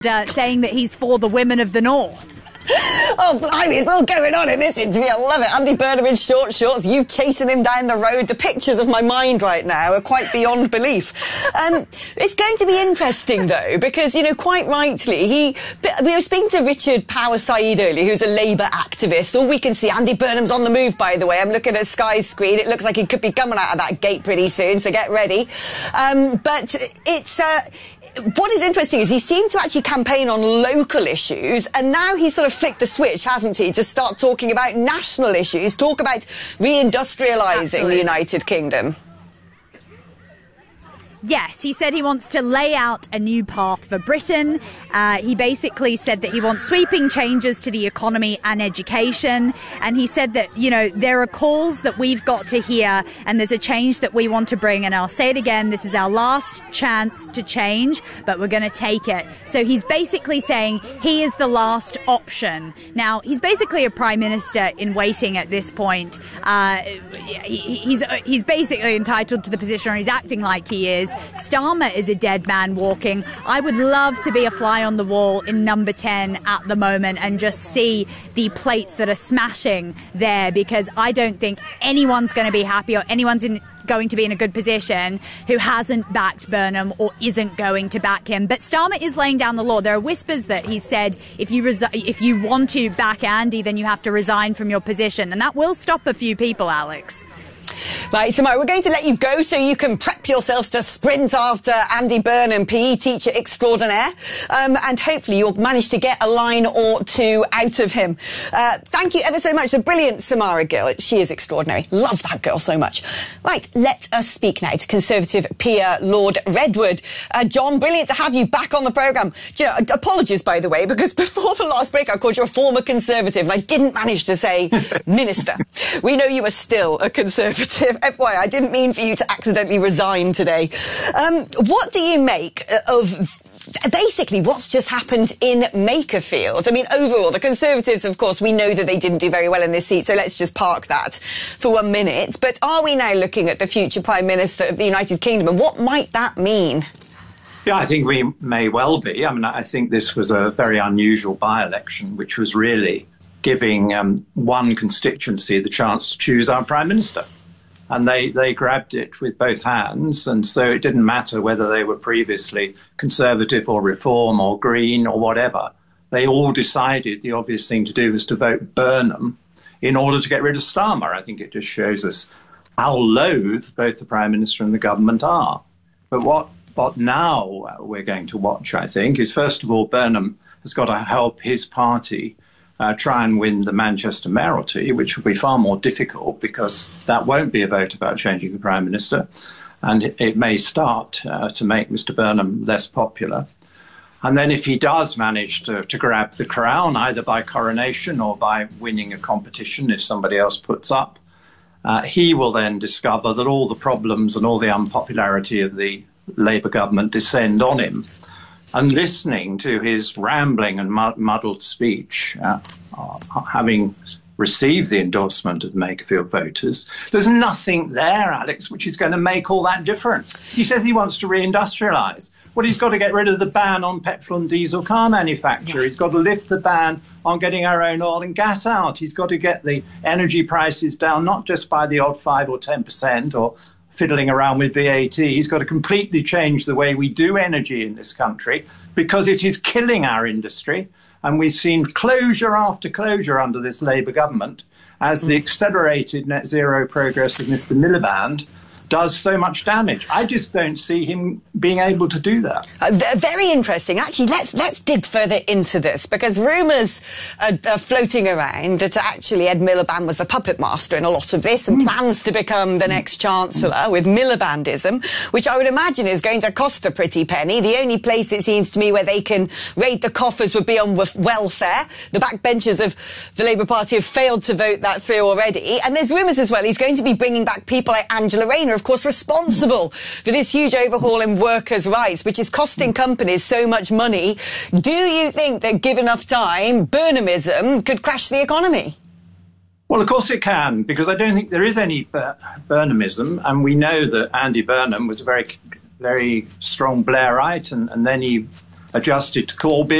saying that he's for the women of the North. Oh, blimey, it's all going on in this interview. I love it. Andy Burnham in short shorts, you chasing him down the road. The pictures of my mind right now are quite beyond belief. It's going to be interesting, though, because, you know, quite rightly, we were speaking to Richard Power Said earlier, who's a Labour activist. All we can see, Andy Burnham's on the move, by the way. I'm looking at Sky's screen. It looks like he could be coming out of that gate pretty soon, so get ready. But it's... what is interesting is he seemed to actually campaign on local issues, and now he's sort of flicked the switch, hasn't he, to start talking about national issues, talk about reindustrialising the United Kingdom. Yes, he said he wants to lay out a new path for Britain. He basically said that he wants sweeping changes to the economy and education. And he said that, you know, there are calls that we've got to hear and there's a change that we want to bring. And I'll say it again, this is our last chance to change, but we're going to take it. So he's basically saying he is the last option. Now, he's basically a prime minister in waiting at this point. He's basically entitled to the position, or he's acting like he is. Starmer is a dead man walking. I would love to be a fly on the wall in number 10 at the moment and just see the plates that are smashing there, because I don't think anyone's going to be happy or anyone's going to be in a good position who hasn't backed Burnham or isn't going to back him. But Starmer is laying down the law. There are whispers that he said if you want to back Andy, then you have to resign from your position. And that will stop a few people, Alex. Right, Samara, we're going to let you go so you can prep yourselves to sprint after Andy Burnham, PE teacher extraordinaire, and hopefully you'll manage to get a line or two out of him. Thank you ever so much. The brilliant Samara Gill. She is extraordinary. Love that girl so much. Right, let us speak now to Conservative peer Lord Redwood. John, brilliant to have you back on the programme. You know, apologies, by the way, because before the last break I called you a former Conservative and I didn't manage to say Minister. We know you are still a Conservative. FYI, I didn't mean for you to accidentally resign today. What do you make of basically what's just happened in Makerfield? I mean, overall, the Conservatives, of course, we know that they didn't do very well in this seat, so let's just park that for 1 minute. But are we now looking at the future Prime Minister of the United Kingdom, and what might that mean? Yeah, I think we may well be. I mean, I think this was a very unusual by-election, which was really giving one constituency the chance to choose our Prime Minister. And they grabbed it with both hands, and so it didn't matter whether they were previously Conservative or Reform or Green or whatever. They all decided the obvious thing to do was to vote Burnham in order to get rid of Starmer. I think it just shows us how loath both the Prime Minister and the government are. But what now we're going to watch, I think, is first of all, Burnham has got to help his party try and win the Manchester mayoralty, which will be far more difficult because that won't be a vote about changing the Prime Minister, and it may start to make Mr Burnham less popular. And then if he does manage to grab the crown, either by coronation or by winning a competition if somebody else puts up, he will then discover that all the problems and all the unpopularity of the Labour government descend on him. And listening to his rambling and muddled speech, having received the endorsement of Makerfield voters, there's nothing there, Alex, which is going to make all that difference. He says he wants to reindustrialise. Well, he's got to get rid of the ban on petrol and diesel car manufacture. He's got to lift the ban on getting our own oil and gas out. He's got to get the energy prices down, not just by the odd 5 or 10% or fiddling around with VAT. He's got to completely change the way we do energy in this country because it is killing our industry. And we've seen closure after closure under this Labour government as the accelerated net zero progress of Mr Miliband does so much damage. I just don't see him being able to do that. Very interesting. Actually, let's dig further into this, because rumours are floating around that actually Ed Miliband was the puppet master in a lot of this and plans to become the next Chancellor with Milibandism, which I would imagine is going to cost a pretty penny. The only place, it seems to me, where they can raid the coffers would be on welfare. The backbenchers of the Labour Party have failed to vote that through already. And there's rumours as well he's going to be bringing back people like Angela Rayner, of course, responsible for this huge overhaul in workers' rights, which is costing companies so much money. Do you think that, given enough time, Burnhamism could crash the economy? Well, of course it can, because I don't think there is any Burnhamism, and we know that Andy Burnham was a very, very strong Blairite, and then he adjusted to Corbyn.